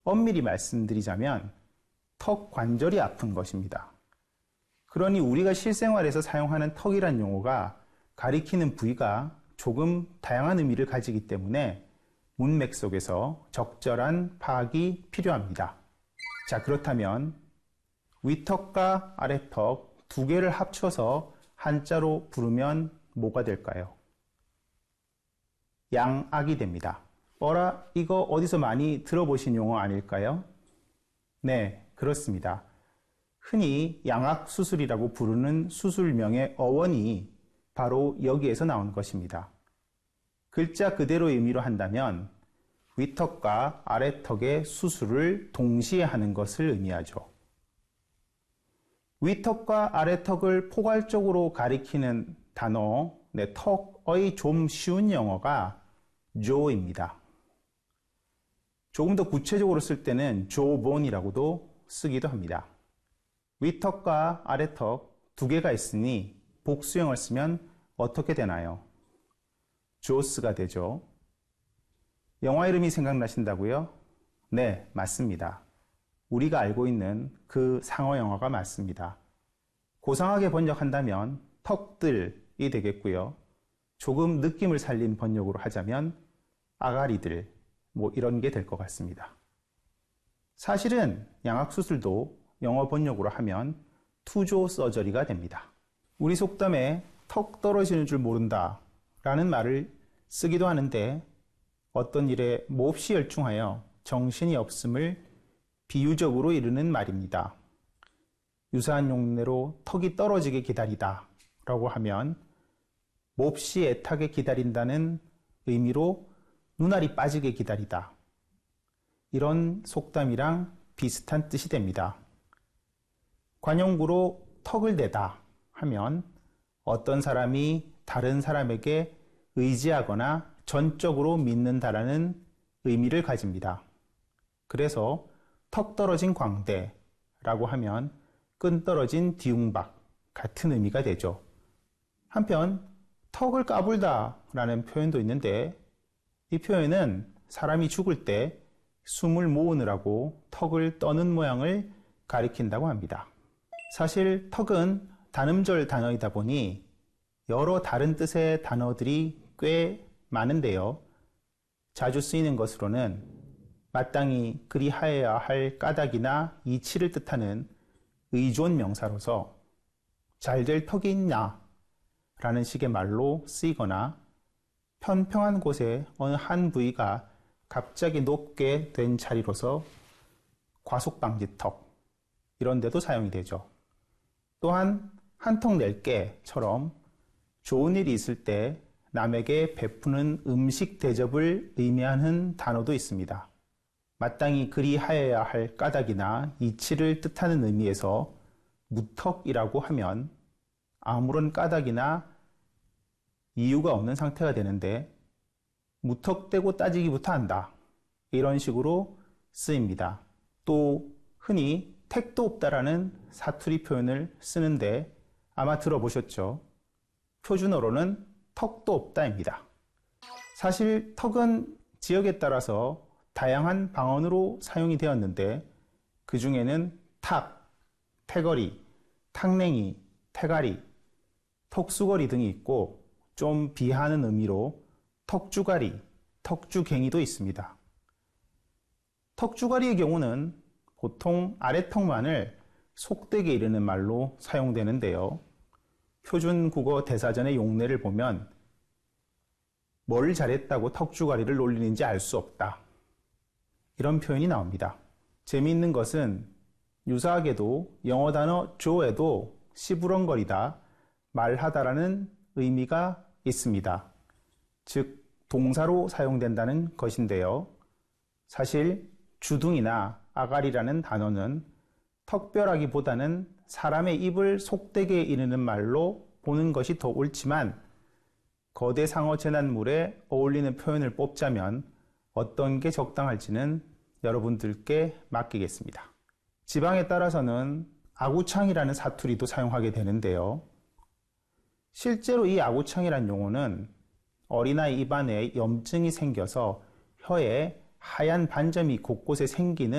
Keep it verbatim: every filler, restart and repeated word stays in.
엄밀히 말씀드리자면 턱 관절이 아픈 것입니다. 그러니 우리가 실생활에서 사용하는 턱이란 용어가 가리키는 부위가 조금 다양한 의미를 가지기 때문에 문맥 속에서 적절한 파악이 필요합니다. 자, 그렇다면 위턱과 아래턱 두 개를 합쳐서 한자로 부르면 뭐가 될까요? 양악이 됩니다. 어라, 이거 어디서 많이 들어보신 용어 아닐까요? 네, 그렇습니다. 흔히 양악수술이라고 부르는 수술명의 어원이 바로 여기에서 나온 것입니다. 글자 그대로의 의미로 한다면 위턱과 아래턱의 수술을 동시에 하는 것을 의미하죠. 위턱과 아래턱을 포괄적으로 가리키는 단어, 네, 턱의 좀 쉬운 영어가 jaw입니다. 조금 더 구체적으로 쓸 때는 jawbone이라고도 쓰기도 합니다. 위턱과 아래턱 두 개가 있으니 복수형을 쓰면 어떻게 되나요? jaws가 되죠. 영화 이름이 생각나신다고요? 네, 맞습니다. 우리가 알고 있는 그 상어 영화가 맞습니다. 고상하게 번역한다면 턱들이 되겠고요. 조금 느낌을 살린 번역으로 하자면 아가리들, 뭐 이런 게 될 것 같습니다. 사실은 양악수술도 영어 번역으로 하면 투조 서저리가 됩니다. 우리 속담에 턱 떨어지는 줄 모른다 라는 말을 쓰기도 하는데 어떤 일에 몹시 열중하여 정신이 없음을 비유적으로 이르는 말입니다. 유사한 용례로 턱이 떨어지게 기다리다 라고 하면 몹시 애타게 기다린다는 의미로 눈알이 빠지게 기다리다. 이런 속담이랑 비슷한 뜻이 됩니다. 관용구로 턱을 대다 하면 어떤 사람이 다른 사람에게 의지하거나 전적으로 믿는다라는 의미를 가집니다. 그래서 턱 떨어진 광대라고 하면 끈 떨어진 뒤웅박 같은 의미가 되죠. 한편 턱을 까불다 라는 표현도 있는데 이 표현은 사람이 죽을 때 숨을 모으느라고 턱을 떠는 모양을 가리킨다고 합니다. 사실 턱은 단음절 단어이다 보니 여러 다른 뜻의 단어들이 꽤 많은데요. 자주 쓰이는 것으로는 마땅히 그리하여야 할 까닭이나 이치를 뜻하는 의존 명사로서 잘 될 턱이 있냐 라는 식의 말로 쓰이거나 편평한 곳에 어느 한 부위가 갑자기 높게 된 자리로서 과속방지턱 이런 데도 사용이 되죠. 또한 한턱 낼게처럼 좋은 일이 있을 때 남에게 베푸는 음식 대접을 의미하는 단어도 있습니다. 마땅히 그리하여야 할 까닭이나 이치를 뜻하는 의미에서 무턱이라고 하면 아무런 까닭이나 이유가 없는 상태가 되는데 무턱대고 따지기부터 한다. 이런 식으로 쓰입니다. 또 흔히 택도 없다라는 사투리 표현을 쓰는데 아마 들어보셨죠? 표준어로는 턱도 없다입니다. 사실 턱은 지역에 따라서 다양한 방언으로 사용이 되었는데 그 중에는 탁, 태거리, 탁냉이, 태가리, 턱수거리 등이 있고 좀 비하하는 의미로 턱주가리, 턱주갱이도 있습니다. 턱주가리의 경우는 보통 아래턱만을 속되게 이르는 말로 사용되는데요. 표준 국어 대사전의 용례를 보면 뭘 잘했다고 턱주가리를 놀리는지 알 수 없다. 이런 표현이 나옵니다. 재미있는 것은 유사하게도 영어 단어 jaw에도 시부렁거리다, 말하다라는 의미가 있습니다. 즉 동사로 사용된다는 것인데요. 사실 주둥이나 아가리라는 단어는 턱뼈라기보다는 사람의 입을 속되게 이르는 말로 보는 것이 더 옳지만 거대 상어 재난물에 어울리는 표현을 뽑자면 어떤 게 적당할지는 여러분들께 맡기겠습니다. 지방에 따라서는 아구창이라는 사투리도 사용하게 되는데요. 실제로 이 아구창이라는 용어는 어린아이 입안에 염증이 생겨서 혀에 하얀 반점이 곳곳에 생기는